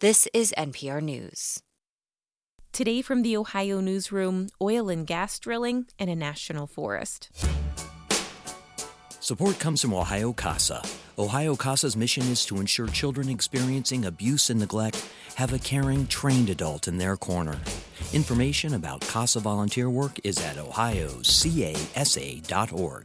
This is NPR News. Today from the Ohio newsroom, oil and gas drilling in a national forest. Support comes from Ohio CASA. Ohio CASA's mission is to ensure children experiencing abuse and neglect have a caring, trained adult in their corner. Information about CASA volunteer work is at ohiocasa.org.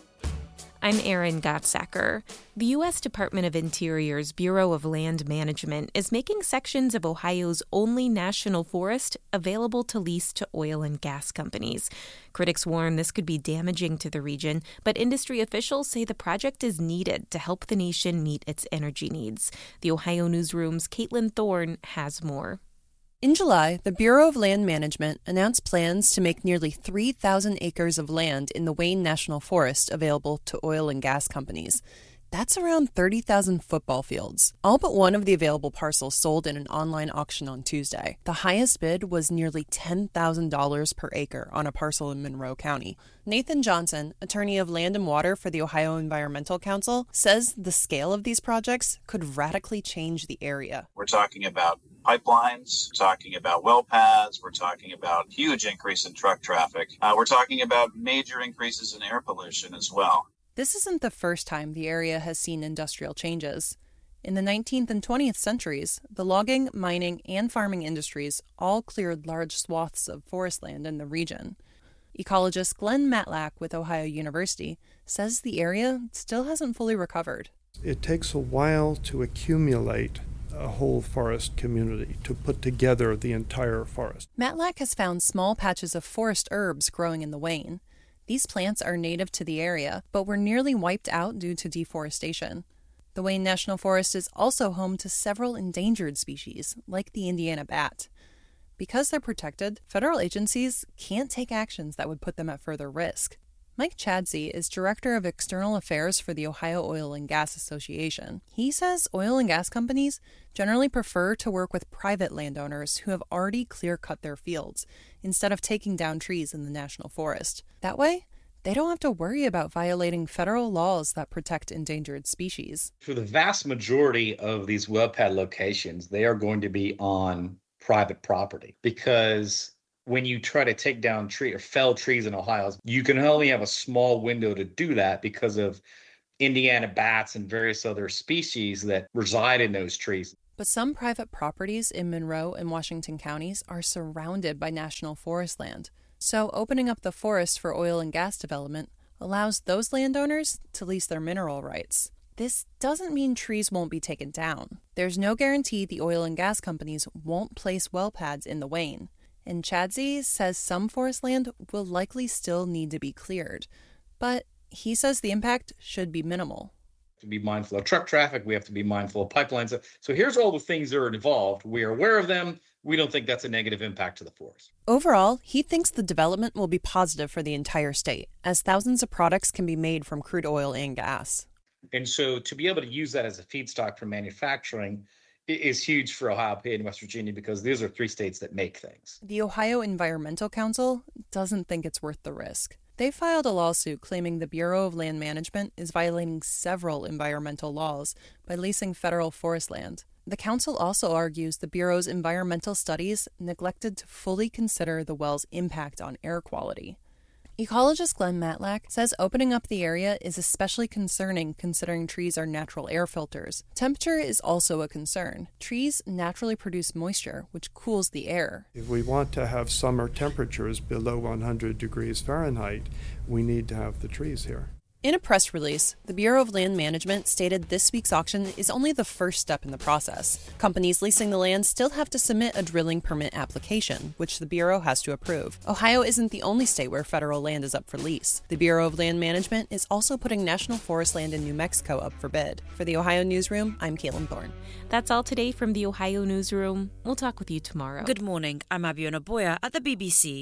I'm Erin Gottsacker. The U.S. Department of Interior's Bureau of Land Management is making sections of Ohio's only national forest available to lease to oil and gas companies. Critics warn this could be damaging to the region, but industry officials say the project is needed to help the nation meet its energy needs. The Ohio Newsroom's Caitlin Thorne has more. In July, the Bureau of Land Management announced plans to make nearly 3,000 acres of land in the Wayne National Forest available to oil and gas companies. That's around 30,000 football fields. All but one of the available parcels sold in an online auction on Tuesday. The highest bid was nearly $10,000 per acre on a parcel in Monroe County. Nathan Johnson, attorney of Land and Water for the Ohio Environmental Council, says the scale of these projects could radically change the area. We're talking about pipelines, we're talking about well paths, we're talking about huge increase in truck traffic. We're talking about major increases in air pollution as well. This isn't the first time the area has seen industrial changes. In the 19th and 20th centuries, the logging, mining, and farming industries all cleared large swaths of forest land in the region. Ecologist Glenn Matlack with Ohio University says the area still hasn't fully recovered. It takes a while to accumulate a whole forest community, to put together the entire forest. Matlack has found small patches of forest herbs growing in the Wayne. These plants are native to the area, but were nearly wiped out due to deforestation. The Wayne National Forest is also home to several endangered species, like the Indiana bat. Because they're protected, federal agencies can't take actions that would put them at further risk. Mike Chadsey is Director of External Affairs for the Ohio Oil and Gas Association. He says oil and gas companies generally prefer to work with private landowners who have already clear-cut their fields, instead of taking down trees in the national forest. That way, they don't have to worry about violating federal laws that protect endangered species. For the vast majority of these well pad locations, they are going to be on private property, because when you try to take down tree or fell trees in Ohio, you can only have a small window to do that because of Indiana bats and various other species that reside in those trees. But some private properties in Monroe and Washington counties are surrounded by national forest land. So opening up the forest for oil and gas development allows those landowners to lease their mineral rights. This doesn't mean trees won't be taken down. There's no guarantee the oil and gas companies won't place well pads in the Wayne. And Chadsey says some forest land will likely still need to be cleared. But he says the impact should be minimal. To be mindful of truck traffic, we have to be mindful of pipelines. So here's all the things that are involved. We are aware of them. We don't think that's a negative impact to the forest. Overall, he thinks the development will be positive for the entire state, as thousands of products can be made from crude oil and gas. And so to be able to use that as a feedstock for manufacturing is huge for Ohio, PA, and West Virginia, because these are three states that make things. The Ohio Environmental Council doesn't think it's worth the risk. They filed a lawsuit claiming the Bureau of Land Management is violating several environmental laws by leasing federal forest land. The council also argues the Bureau's environmental studies neglected to fully consider the well's impact on air quality. Ecologist Glenn Matlack says opening up the area is especially concerning considering trees are natural air filters. Temperature is also a concern. Trees naturally produce moisture, which cools the air. If we want to have summer temperatures below 100 degrees Fahrenheit, we need to have the trees here. In a press release, the Bureau of Land Management stated this week's auction is only the first step in the process. Companies leasing the land still have to submit a drilling permit application, which the Bureau has to approve. Ohio isn't the only state where federal land is up for lease. The Bureau of Land Management is also putting national forest land in New Mexico up for bid. For the Ohio Newsroom, I'm Caitlin Thorne. That's all today from the Ohio Newsroom. We'll talk with you tomorrow. Good morning. I'm Abiona Boya at the BBC.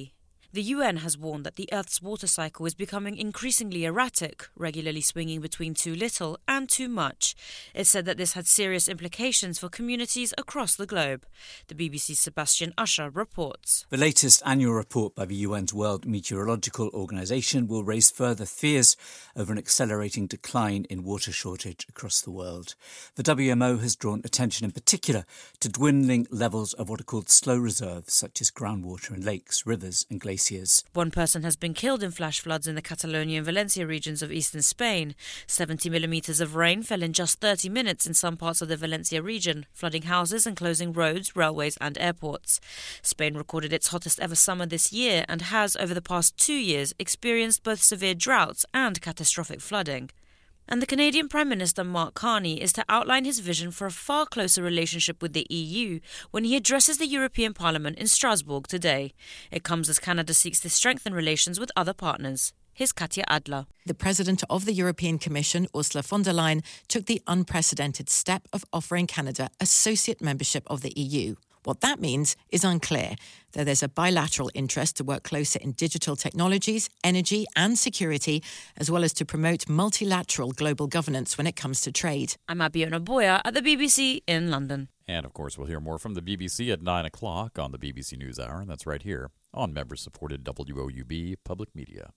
The UN has warned that the Earth's water cycle is becoming increasingly erratic, regularly swinging between too little and too much. It said that this had serious implications for communities across the globe. The BBC's Sebastian Usher reports. The latest annual report by the UN's World Meteorological Organization will raise further fears over an accelerating decline in water shortage across the world. The WMO has drawn attention in particular to dwindling levels of what are called slow reserves, such as groundwater in lakes, rivers and glaciers. One person has been killed in flash floods in the Catalonia and Valencia regions of eastern Spain. 70 millimetres of rain fell in just 30 minutes in some parts of the Valencia region, flooding houses and closing roads, railways and airports. Spain recorded its hottest ever summer this year and has, over the past 2 years, experienced both severe droughts and catastrophic flooding. And the Canadian Prime Minister Mark Carney is to outline his vision for a far closer relationship with the EU when he addresses the European Parliament in Strasbourg today. It comes as Canada seeks to strengthen relations with other partners. Here's Katja Adler. The President of the European Commission, Ursula von der Leyen, took the unprecedented step of offering Canada associate membership of the EU. What that means is unclear, though there's a bilateral interest to work closer in digital technologies, energy and security, as well as to promote multilateral global governance when it comes to trade. I'm Abiona Boya at the BBC in London. And, of course, we'll hear more from the BBC at 9 o'clock on the BBC NewsHour, and that's right here on member-supported WOUB Public Media.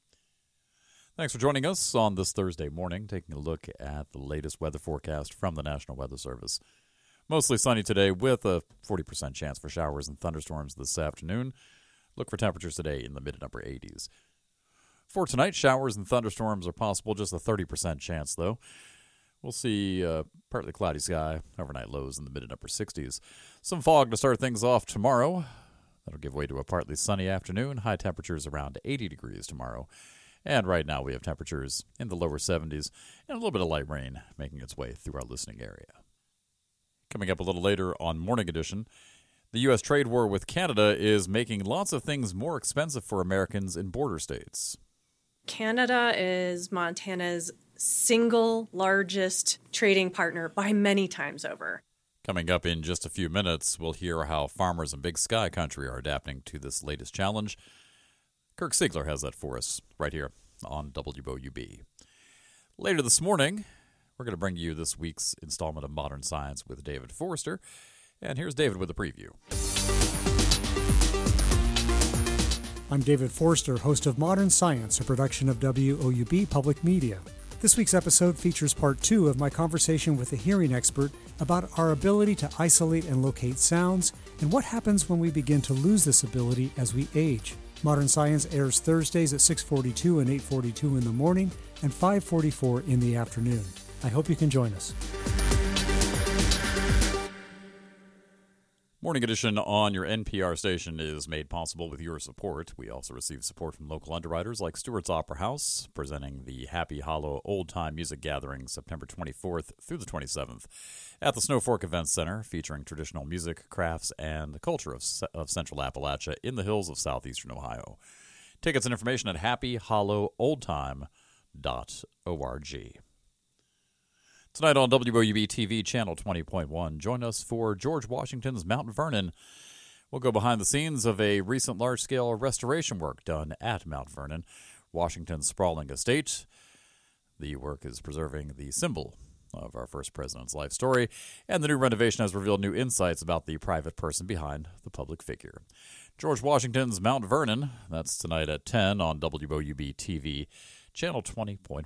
Thanks for joining us on this Thursday morning, taking a look at the latest weather forecast from the National Weather Service. Mostly sunny today with a 40% chance for showers and thunderstorms this afternoon. Look for temperatures today in the mid and upper 80s. For tonight, showers and thunderstorms are possible, just a 30% chance though. We'll see partly cloudy sky, overnight lows in the mid and upper 60s. Some fog to start things off tomorrow. That'll give way to a partly sunny afternoon. High temperatures around 80 degrees tomorrow. And right now we have temperatures in the lower 70s and a little bit of light rain making its way through our listening area. Coming up a little later on Morning Edition, the U.S. trade war with Canada is making lots of things more expensive for Americans in border states. Canada is Montana's single largest trading partner by many times over. Coming up in just a few minutes, we'll hear how farmers in Big Sky Country are adapting to this latest challenge. Kirk Siegler has that for us right here on WOUB. Later this morning, we're going to bring you this week's installment of Modern Science with David Forrester. And here's David with a preview. I'm David Forrester, host of Modern Science, a production of WOUB Public Media. This week's episode features part 2 of my conversation with a hearing expert about our ability to isolate and locate sounds and what happens when we begin to lose this ability as we age. Modern Science airs Thursdays at 6:42 and 8:42 in the morning and 5:44 in the afternoon. I hope you can join us. Morning Edition on your NPR station is made possible with your support. We also receive support from local underwriters like Stewart's Opera House, presenting the Happy Hollow Old Time Music Gathering September 24th through the 27th at the Snow Fork Events Center, featuring traditional music, crafts, and the culture of Central Appalachia in the hills of southeastern Ohio. Tickets and information at happyhollowoldtime.org. Tonight on WOUB TV, Channel 20.1, join us for George Washington's Mount Vernon. We'll go behind the scenes of a recent large-scale restoration work done at Mount Vernon, Washington's sprawling estate. The work is preserving the symbol of our first president's life story, and the new renovation has revealed new insights about the private person behind the public figure. George Washington's Mount Vernon, that's tonight at 10 on WOUB TV, Channel 20.1.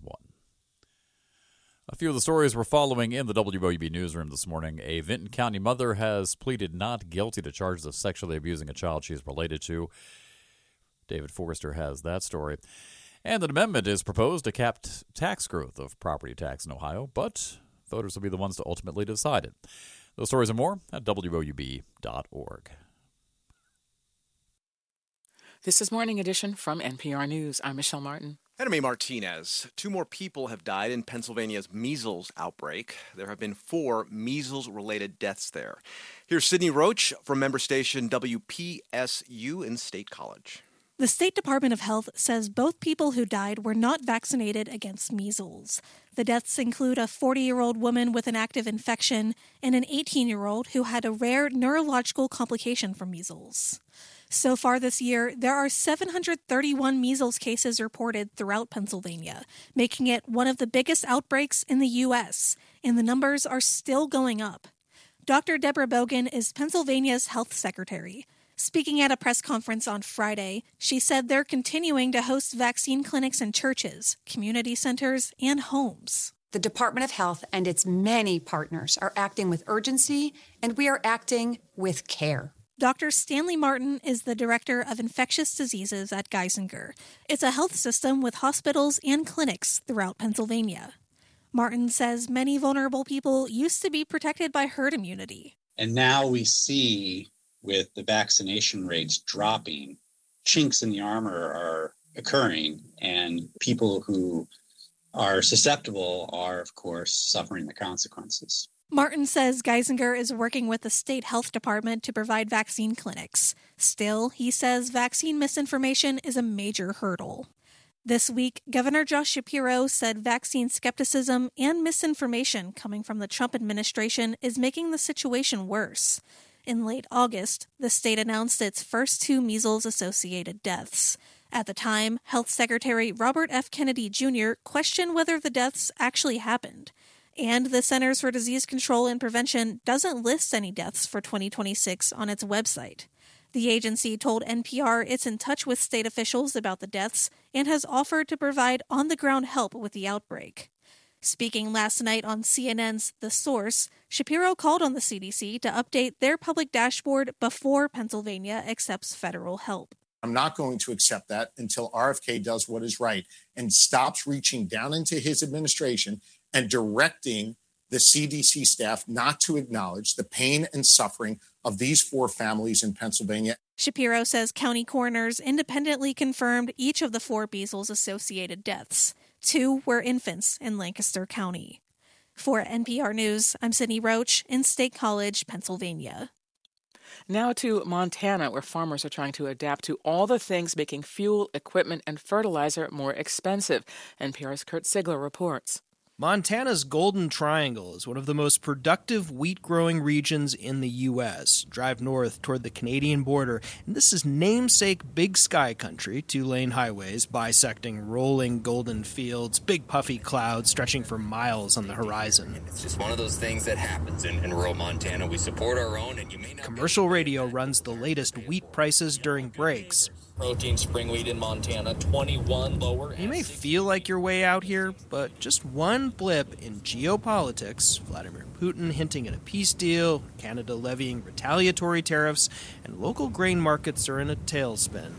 A few of the stories we're following in the WOUB newsroom this morning. A Vinton County mother has pleaded not guilty to charges of sexually abusing a child she is related to. David Forrester has that story. And an amendment is proposed to cap tax growth of property tax in Ohio, but voters will be the ones to ultimately decide it. Those stories and more at WOUB.org. This is Morning Edition from NPR News. I'm Michelle Martin. Enemy Martinez. 2 more people have died in Pennsylvania's measles outbreak. There have been 4 measles-related deaths there. Here's Sydney Roach from member station WPSU in State College. The State Department of Health says both people who died were not vaccinated against measles. The deaths include a 40-year-old woman with an active infection and an 18-year-old who had a rare neurological complication from measles. So far this year, there are 731 measles cases reported throughout Pennsylvania, making it one of the biggest outbreaks in the U.S., and the numbers are still going up. Dr. Deborah Bogan is Pennsylvania's health secretary. Speaking at a press conference on Friday, she said they're continuing to host vaccine clinics in churches, community centers, and homes. The Department of Health and its many partners are acting with urgency, and we are acting with care. Dr. Stanley Martin is the director of infectious diseases at Geisinger. It's a health system with hospitals and clinics throughout Pennsylvania. Martin says many vulnerable people used to be protected by herd immunity. And now we see, with the vaccination rates dropping, chinks in the armor are occurring, and people who are susceptible are, of course, suffering the consequences. Martin says Geisinger is working with the state health department to provide vaccine clinics. Still, he says vaccine misinformation is a major hurdle. This week, Governor Josh Shapiro said vaccine skepticism and misinformation coming from the Trump administration is making the situation worse. In late August, the state announced its first 2 measles-associated deaths. At the time, Health Secretary Robert F. Kennedy Jr. questioned whether the deaths actually happened. And the Centers for Disease Control and Prevention doesn't list any deaths for 2026 on its website. The agency told NPR it's in touch with state officials about the deaths and has offered to provide on-the-ground help with the outbreak. Speaking last night on CNN's The Source, Shapiro called on the CDC to update their public dashboard before Pennsylvania accepts federal help. I'm not going to accept that until RFK does what is right and stops reaching down into his administration and directing the CDC staff not to acknowledge the pain and suffering of these 4 families in Pennsylvania. Shapiro says county coroners independently confirmed each of the 4 measles-associated deaths. 2 were infants in Lancaster County. For NPR News, I'm Sydney Roach in State College, Pennsylvania. Now to Montana, where farmers are trying to adapt to all the things making fuel, equipment, and fertilizer more expensive. NPR's Kurt Sigler reports. Montana's Golden Triangle is one of the most productive wheat-growing regions in the U.S. Drive north toward the Canadian border, and this is namesake Big Sky country, 2-lane highways bisecting rolling golden fields, big puffy clouds stretching for miles on the horizon. It's just one of those things that happens in rural Montana. We support our own, and you may not... Commercial radio runs the latest wheat prices during breaks. Protein spring wheat in Montana, 21 lower. You may feel like you're way out here, but just one blip in geopolitics, Vladimir Putin hinting at a peace deal, Canada levying retaliatory tariffs, and local grain markets are in a tailspin.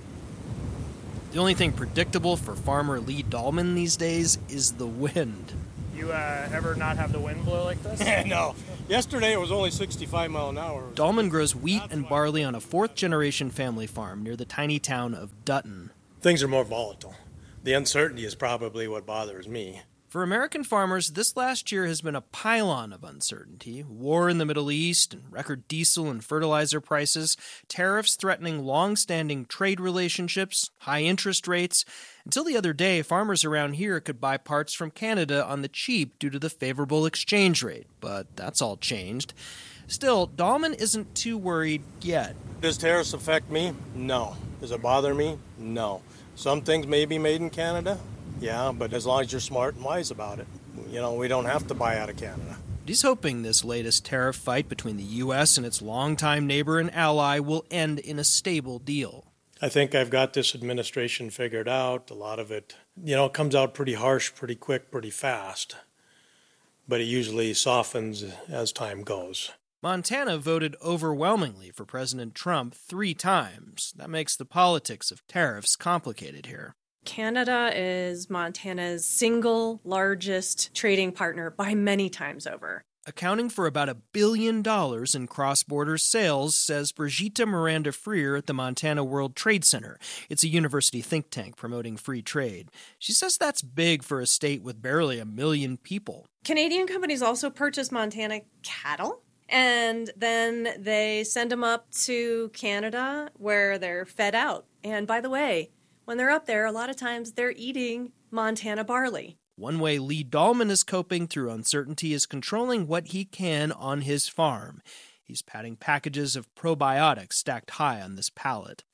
The only thing predictable for farmer Lee Dahlman these days is the wind. You ever not have the wind blow like this? No. Yesterday it was only 65 miles an hour. Dahlman grows wheat and barley on a 4th-generation family farm near the tiny town of Dutton. Things are more volatile. The uncertainty is probably what bothers me. For American farmers, this last year has been a pylon of uncertainty. War in the Middle East and record diesel and fertilizer prices, tariffs threatening long-standing trade relationships, high interest rates. Until the other day, farmers around here could buy parts from Canada on the cheap due to the favorable exchange rate. But that's all changed. Still, Dahlman isn't too worried yet. Does tariffs affect me? No. Does it bother me? No. Some things may be made in Canada. Yeah, but as long as you're smart and wise about it, we don't have to buy out of Canada. He's hoping this latest tariff fight between the U.S. and its longtime neighbor and ally will end in a stable deal. I think I've got this administration figured out. A lot of it, comes out pretty harsh, pretty quick, pretty fast. But it usually softens as time goes. Montana voted overwhelmingly for President Trump 3 times. That makes the politics of tariffs complicated here. Canada is Montana's single largest trading partner by many times over. Accounting for about $1 billion in cross-border sales, says Brigitte Miranda-Freer at the Montana World Trade Center. It's a university think tank promoting free trade. She says that's big for a state with barely 1 million people. Canadian companies also purchase Montana cattle, and then they send them up to Canada where they're fed out. And by the way, when they're up there, a lot of times they're eating Montana barley. One way Lee Dahlman is coping through uncertainty is controlling what he can on his farm. He's patting packages of probiotics stacked high on this pallet.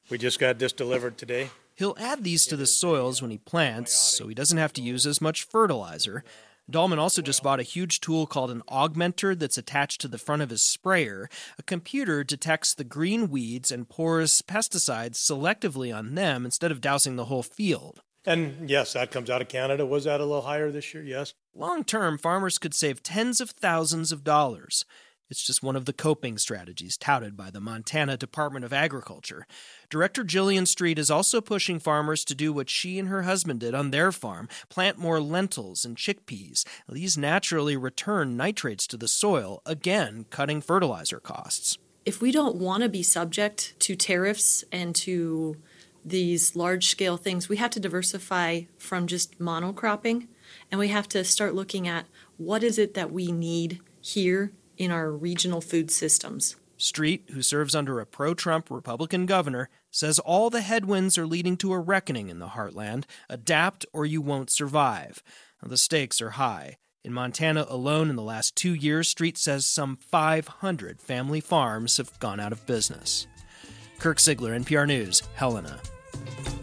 We just got this delivered today. He'll add these to the soils when he plants, so he doesn't have to use as much fertilizer. Dahlman also just bought a huge tool called an augmenter that's attached to the front of his sprayer. A computer detects the green weeds and pours pesticides selectively on them instead of dousing the whole field. And yes, that comes out of Canada. Was that a little higher this year? Yes. Long term, farmers could save tens of thousands of dollars. It's just one of the coping strategies touted by the Montana Department of Agriculture. Director Jillian Street is also pushing farmers to do what she and her husband did on their farm, plant more lentils and chickpeas. These naturally return nitrates to the soil, again cutting fertilizer costs. If we don't want to be subject to tariffs and to these large-scale things, we have to diversify from just monocropping, and we have to start looking at what is it that we need here in our regional food systems. Street, who serves under a pro-Trump Republican governor, says all the headwinds are leading to a reckoning in the heartland. Adapt or you won't survive. The stakes are high. In Montana alone in the last 2 years, Street says some 500 family farms have gone out of business. Kirk Ziegler, NPR News, Helena.